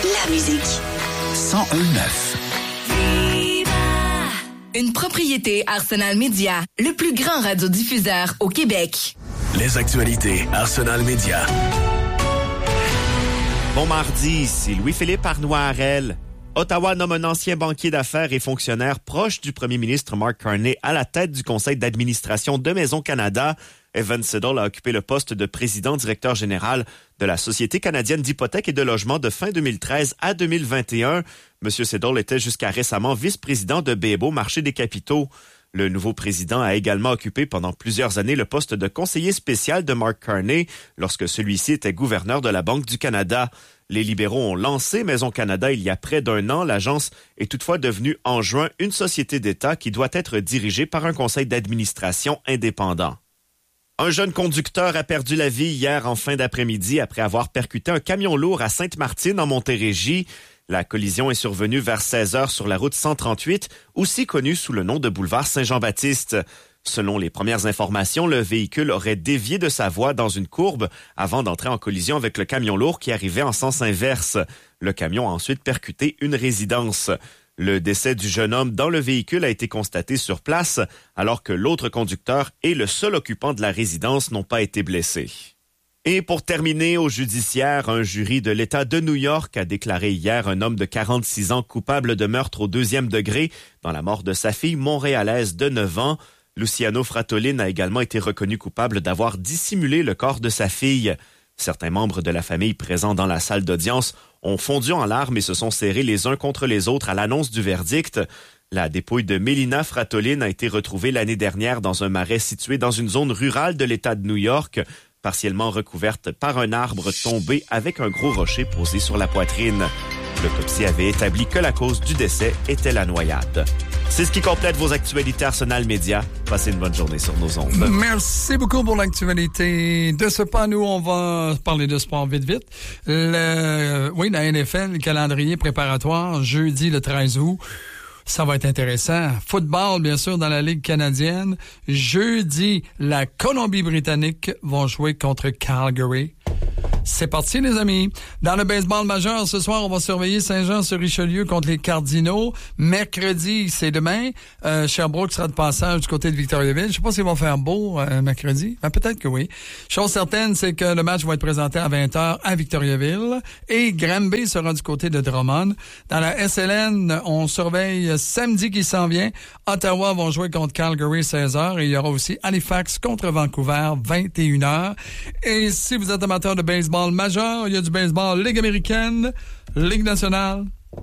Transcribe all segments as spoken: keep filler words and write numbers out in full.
la musique. cent un neuf. Une propriété Arsenal Média, le plus grand radiodiffuseur au Québec. Les actualités Arsenal Média. Bon mardi, ici Louis-Philippe Arnois-Harel. Ottawa nomme un ancien banquier d'affaires et fonctionnaire proche du premier ministre Mark Carney à la tête du conseil d'administration de Maison Canada. Evan Siddall a occupé le poste de président-directeur général de la Société canadienne d'hypothèques et de logement de fin deux mille treize à deux mille vingt et un. Monsieur Siddall était jusqu'à récemment vice-président de B M O Marché des capitaux. Le nouveau président a également occupé pendant plusieurs années le poste de conseiller spécial de Mark Carney lorsque celui-ci était gouverneur de la Banque du Canada. Les libéraux ont lancé Maison Canada il y a près d'un an. L'agence est toutefois devenue en juin une société d'État qui doit être dirigée par un conseil d'administration indépendant. Un jeune conducteur a perdu la vie hier en fin d'après-midi après avoir percuté un camion lourd à Sainte-Martine en Montérégie. La collision est survenue vers seize heures sur la route cent trente-huit, aussi connue sous le nom de boulevard Saint-Jean-Baptiste. Selon les premières informations, le véhicule aurait dévié de sa voie dans une courbe avant d'entrer en collision avec le camion lourd qui arrivait en sens inverse. Le camion a ensuite percuté une résidence. Le décès du jeune homme dans le véhicule a été constaté sur place, alors que l'autre conducteur et le seul occupant de la résidence n'ont pas été blessés. Et pour terminer, au judiciaire, un jury de l'État de New York a déclaré hier un homme de quarante-six ans coupable de meurtre au deuxième degré dans la mort de sa fille montréalaise de neuf ans. Luciano Fratolin a également été reconnu coupable d'avoir dissimulé le corps de sa fille. Certains membres de la famille présents dans la salle d'audience ont fondu en larmes et se sont serrés les uns contre les autres à l'annonce du verdict. La dépouille de Mélina Fratolin a été retrouvée l'année dernière dans un marais situé dans une zone rurale de l'État de New York, partiellement recouverte par un arbre tombé avec un gros rocher posé sur la poitrine. L'autopsie avait établi que la cause du décès était la noyade. C'est ce qui complète vos actualités Arsenal Média. Passez une bonne journée sur nos ondes. Merci beaucoup pour l'actualité. De ce pas, nous, on va parler de sport vite, vite. Le, oui, la N F L, le calendrier préparatoire, jeudi le treize août. Ça va être intéressant. Football, bien sûr, dans la Ligue canadienne. Jeudi, la Colombie-Britannique vont jouer contre Calgary. C'est parti, les amis. Dans le baseball majeur, ce soir, on va surveiller Saint-Jean-sur-Richelieu contre les Cardinaux. Mercredi, c'est demain. Euh, Sherbrooke sera de passage du côté de Victoriaville. Je sais pas s'ils vont faire beau euh, mercredi. Ben, peut-être que oui. Chose certaine, c'est que le match va être présenté à vingt heures à Victoriaville. Et Granby sera du côté de Drummond. Dans la S L N, on surveille samedi qui s'en vient. Ottawa vont jouer contre Calgary seize heures. Et il y aura aussi Halifax contre Vancouver vingt et une heures. Et si vous êtes amateur de baseball majeur, il y a du baseball Ligue américaine, Ligue nationale.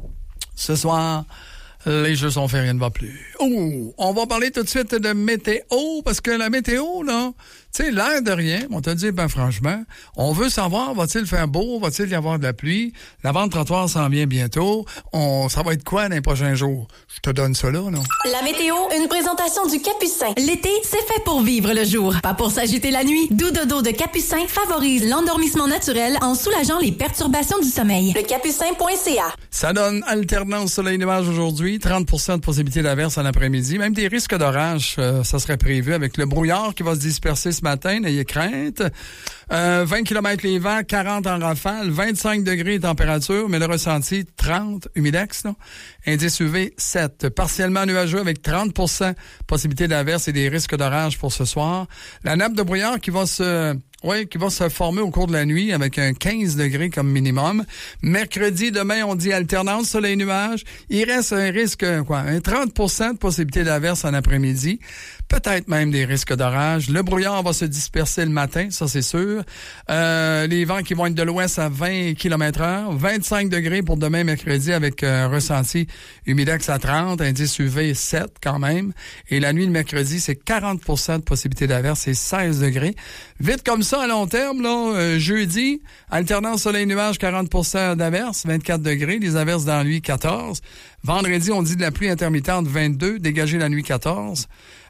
Ce soir, les jeux sont fériés, ne va plus. Oh, on va parler tout de suite de météo, parce que la météo, là, tu sais, l'air de rien, on te dit, ben franchement, on veut savoir, va-t-il faire beau, va-t-il y avoir de la pluie? La vente trottoir s'en vient bientôt. On, ça va être quoi dans les prochains jours? Je te donne ça là, non? La météo, une présentation du Capucin. L'été, c'est fait pour vivre le jour, pas pour s'agiter la nuit. Doux dodo de Capucin favorise l'endormissement naturel en soulageant les perturbations du sommeil. Le capucin point c a. Ça donne alternance soleil-nuage aujourd'hui, trente pour cent de possibilité d'averse en après-midi, même des risques d'orage, euh, ça serait prévu avec le brouillard qui va se disperser ce matin, n'ayez crainte. Euh, vingt kilomètres les vents, quarante en rafale, vingt-cinq degrés de température, mais le ressenti trente, humidex, là. Indice U V sept, partiellement nuageux avec trente pour cent possibilité d'averse et des risques d'orage pour ce soir. La nappe de brouillard qui va se... Oui, qui va se former au cours de la nuit avec un quinze degrés comme minimum. Mercredi, demain, on dit alternance soleil-nuage. Il reste un risque, quoi, un trente pour cent de possibilité d'averse en après-midi. Peut-être même des risques d'orage. Le brouillard va se disperser le matin, ça c'est sûr. Euh, les vents qui vont être de l'ouest à vingt kilomètres heure. vingt-cinq degrés pour demain, mercredi, avec un ressenti humidex à trente, indice U V sept quand même. Et la nuit de mercredi, c'est quarante pour cent de possibilité d'averse et seize degrés. Vite comme ça, à long terme, là, euh, jeudi, alternance soleil-nuage, quarante pour cent d'averse, vingt-quatre degrés, les averses dans la nuit, quatorze. Vendredi, on dit de la pluie intermittente, vingt-deux, dégagé la nuit, quatorze.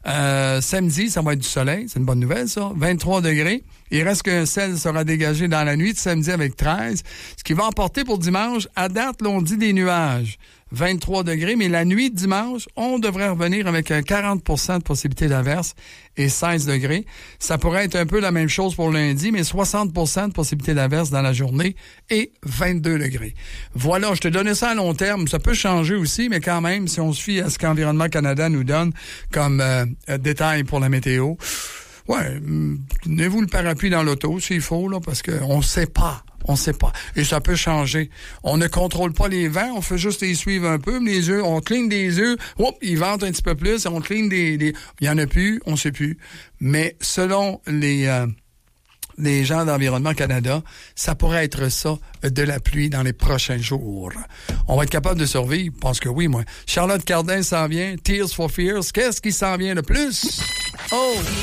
Euh, samedi, ça va être du soleil. C'est une bonne nouvelle, ça. vingt-trois degrés. Il reste qu'un ciel sera dégagé dans la nuit de samedi avec treize. Ce qui va emporter pour dimanche, à date, l'on dit des nuages. vingt-trois degrés, mais la nuit de dimanche, on devrait revenir avec un quarante pour cent de possibilité d'averse et seize degrés. Ça pourrait être un peu la même chose pour lundi, mais soixante pour cent de possibilité d'averse dans la journée et vingt-deux degrés. Voilà, je te donnais ça à long terme. Ça peut changer aussi, mais quand même, si on se fie à ce qu'Environnement Canada nous donne comme euh, détail pour la météo, ouais, tenez-vous le parapluie dans l'auto s'il faut, là, parce qu'on ne sait pas. On sait pas. Et ça peut changer. On ne contrôle pas les vents, on fait juste les suivre un peu, mais les yeux, on cligne des yeux, hop, ils ventent un petit peu plus, on cligne des, des... il y en a plus, on sait plus. Mais selon les, euh, les gens d'Environnement Canada, ça pourrait être ça, de la pluie dans les prochains jours. On va être capable de survivre? Je pense que oui, moi. Charlotte Cardin s'en vient, Tears for Fears. Qu'est-ce qui s'en vient le plus? Oh!